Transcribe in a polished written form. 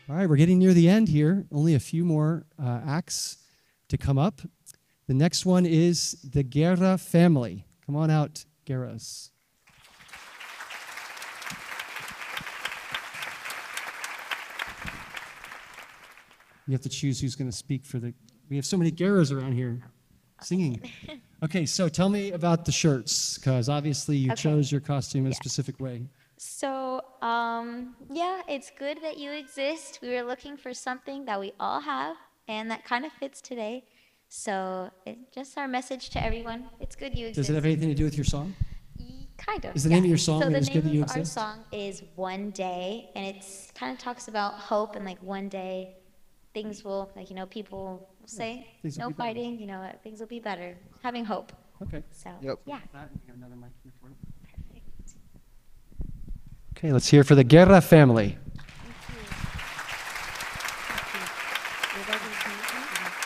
All right, we're getting near the end here. Only a few more acts to come up. The next one is the Guerra family. Come on out, Guerras. You have to choose who's going to speak for the... We have so many Guerras around here singing. Okay, so tell me about the shirts, because obviously you chose your costume in a specific way. So, yeah, it's good that you exist. We were looking for something that we all have and that kind of fits today. So, just our message to everyone. It's good you Does exist. it have anything to do with your song? Kind of. Is the name of your song, So the It's Good That name You of our Exist? song is One Day, and it's kind of talks about hope and like one day things will, like, people will say Things will no be better. fighting, things will be better. Having hope. Okay. So, Yep. yeah. Another mic here for you. Perfect. Okay, let's hear for the Guerra family.